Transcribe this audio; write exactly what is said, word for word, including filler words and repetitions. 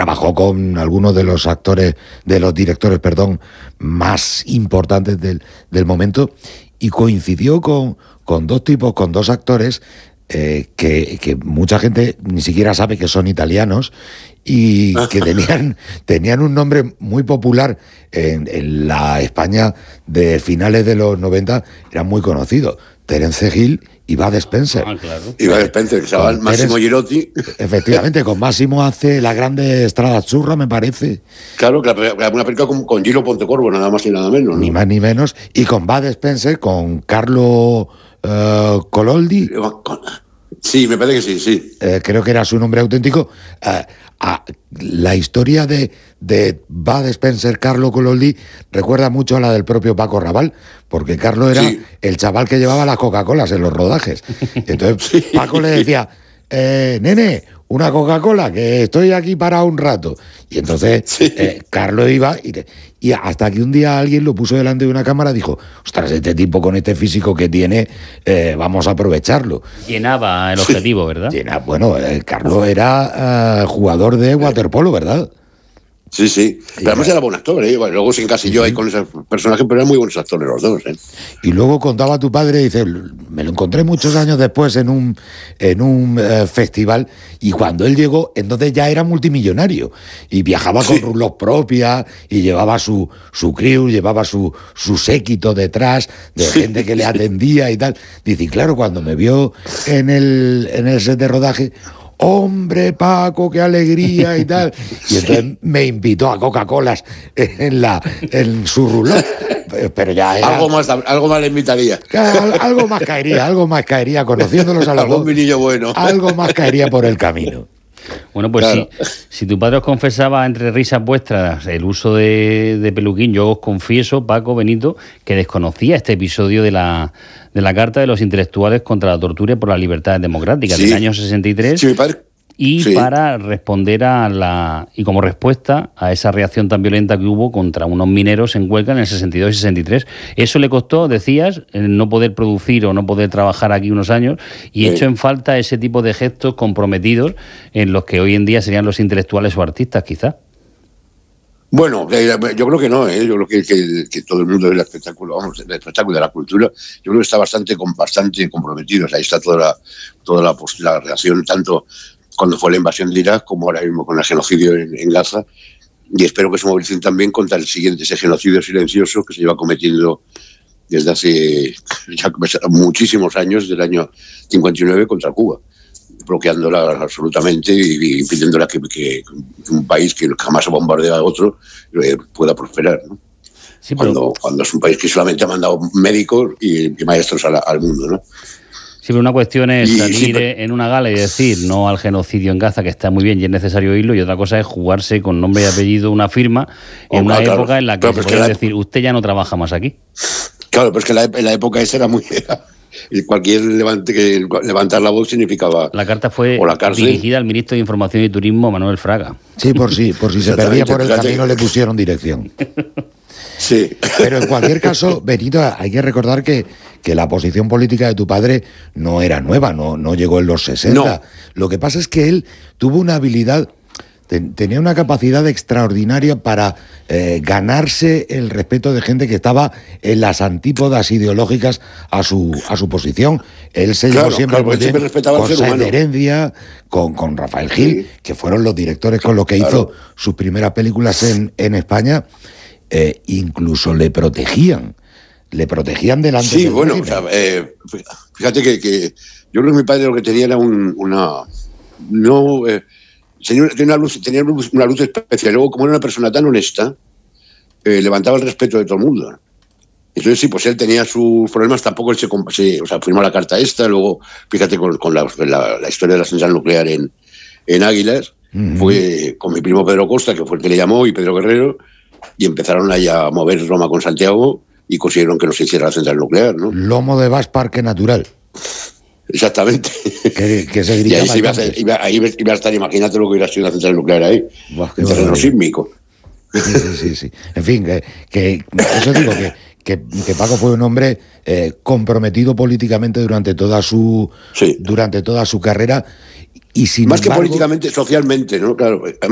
trabajó con algunos de los actores, de los directores, perdón, más importantes del, del momento, y coincidió con, con dos tipos, con dos actores eh, que, que mucha gente ni siquiera sabe que son italianos y que tenían, tenían un nombre muy popular en, en la España de finales de los noventa, eran muy conocidos, Terence Hill y Bud Spencer. Ah, claro. Y Bud Spencer, que se llama Máximo Girotti. Efectivamente, con Máximo hace La Grande Strada Azzurra, me parece. Claro, que la, una película con, con Giro Pontecorvo, nada más y nada menos, ¿no? Ni más ni menos. Y con Bud Spencer, con Carlo uh, Cololdi. Sí, me parece que sí, sí. Eh, creo que era su nombre auténtico. Uh, a, la historia de, de Bud Spencer, Carlo Cololdi, recuerda mucho a la del propio Paco Raval, porque Carlo era sí. el chaval que llevaba las Coca-Colas en los rodajes. Entonces sí. Paco le decía, eh, nene, una Coca-Cola, que estoy aquí para un rato. Y entonces sí. eh, Carlo iba y, y hasta que un día alguien lo puso delante de una cámara y dijo, ostras, este tipo con este físico que tiene, eh, vamos a aprovecharlo. Llenaba el objetivo, ¿verdad? Llena, bueno, eh, Carlo era uh, jugador de waterpolo, ¿verdad? Sí, sí. Pero además era buen actor, ¿eh? Bueno, luego se encasilló sí. ahí con ese personaje, pero eran muy buenos actores los dos, ¿eh? Y luego contaba tu padre, dice, me lo encontré muchos años después en un, en un eh, festival, y cuando él llegó, entonces ya era multimillonario, y viajaba sí. con rulos propias, y llevaba su, su crew, llevaba su, su séquito detrás, de sí. gente que le atendía y tal. Dice, y claro, cuando me vio en el, en el set de rodaje, hombre, Paco, qué alegría y tal. Y entonces me invitó a Coca-Colas en, la, en su rulón. Pero ya era... Algo más, algo más le invitaría. Algo más caería, algo más caería, conociéndolos a los dos. Algún vinillo bueno. Algo más caería por el camino. Bueno, pues claro. si, si tu padre os confesaba entre risas vuestras el uso de, de peluquín, yo os confieso, Paco, Benito, que desconocía este episodio de la, de la Carta de los Intelectuales contra la Tortura y por las Libertades Democráticas sí. del año sesenta y tres. Sí, mi padre. Y sí. para responder a la y como respuesta a esa reacción tan violenta que hubo contra unos mineros en Huelva en el sesenta y dos y sesenta y tres. Eso le costó, decías, no poder producir o no poder trabajar aquí unos años, y sí. echó en falta ese tipo de gestos comprometidos en los que hoy en día serían los intelectuales o artistas, quizás. Bueno, yo creo que no, ¿eh? Yo creo que, que, que todo el mundo del espectáculo, vamos, del espectáculo de la cultura, yo creo que está bastante, bastante comprometido. O sea, ahí está toda la, toda la, pues, la relación, tanto cuando fue la invasión de Irak como ahora mismo con el genocidio en, en Gaza, y espero que se movilicen también contra el siguiente, ese genocidio silencioso que se lleva cometiendo desde hace ya muchísimos años, del año cincuenta y nueve, contra Cuba, bloqueándola absolutamente y impidiéndola que, que un país que jamás ha bombardeado a otro eh, pueda prosperar, ¿no? Sí, pero... cuando, cuando es un país que solamente ha mandado médicos y, y maestros al, al mundo, ¿no? Sí, pero una cuestión es y, salir sí, pero... en una gala y decir no al genocidio en Gaza, que está muy bien y es necesario oírlo, y otra cosa es jugarse con nombre y apellido una firma en oh, una claro, época en la que claro, se podría la... decir usted ya no trabaja más aquí. Claro, pero es que la, en la época esa era muy... cualquier levante que levantar la voz significaba... La carta fue la dirigida al ministro de Información y Turismo, Manuel Fraga. Sí, por sí, por si se perdía por el camino le pusieron dirección. Sí. Pero en cualquier caso, Benito, hay que recordar que, que la posición política de tu padre no era nueva, no, no llegó en los sesenta. No. Lo que pasa es que él tuvo una habilidad, ten, tenía una capacidad extraordinaria para eh, ganarse el respeto de gente que estaba en las antípodas ideológicas a su, a su posición. Él se claro, llevó siempre, claro, muy bien siempre con Sáenz de Heredia, con, con Rafael Gil, sí. que fueron los directores con los que claro. hizo sus primeras películas en, en España. Eh, incluso le protegían, le protegían delante sí, de bueno, o sea, eh, fíjate que, que yo creo que mi padre lo que tenía era un, una, no, eh, tenía, una luz, tenía una luz especial. Luego, como era una persona tan honesta, eh, levantaba el respeto de todo el mundo. Entonces, sí, pues él tenía sus problemas, tampoco él se, se o sea, firmó la carta esta, luego, fíjate, con, con la, la, la historia de la central nuclear en, en Águilas, uh-huh. fue con mi primo Pedro Costa, que fue el que le llamó, y Pedro Guerrero, y empezaron ahí a mover Roma con Santiago y consiguieron que no se hiciera la central nuclear, ¿no? Lomo de Vas, Parque Natural. Exactamente. Que, que se y ahí se iba, a hacer, iba, ahí iba a estar, imagínate lo que hubiera sido una central nuclear ahí, Buah, en terreno sísmico. Sí, sí, sí, sí. En fin, que, que eso digo, que, que, que Paco fue un hombre eh, comprometido políticamente durante toda su sí. durante toda su carrera. Y sin Más embargo, que políticamente, socialmente, ¿no? Claro.